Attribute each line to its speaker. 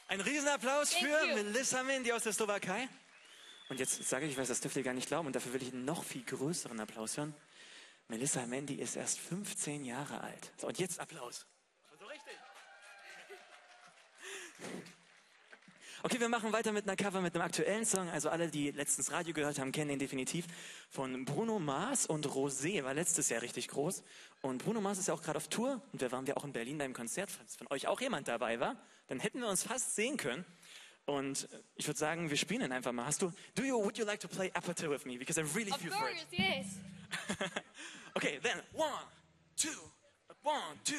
Speaker 1: Ein Riesenapplaus
Speaker 2: Thank
Speaker 1: für
Speaker 2: you.
Speaker 1: Melissa Mendy aus der Slowakei. Und jetzt sage ich was, das dürft ihr gar nicht glauben. Und dafür will ich einen noch viel größeren Applaus hören. Melissa Mendy ist erst 15 Jahre alt. So, und jetzt Applaus. So richtig. Okay, wir machen weiter mit einer Cover, mit einem aktuellen Song. Also alle, die letztens Radio gehört haben, kennen den definitiv. Von Bruno Mars und Rosé, war letztes Jahr richtig groß. Und Bruno Mars ist ja auch gerade auf Tour. Und da waren wir auch in Berlin beim Konzert. Falls von euch auch jemand dabei war, dann hätten wir uns fast sehen können. Und ich würde sagen, wir spielen ihn einfach mal. Would you like to play Aperture with me? Because I really feel for it.
Speaker 2: Of course, yes.
Speaker 1: Okay, then 1, 2, 1, 2.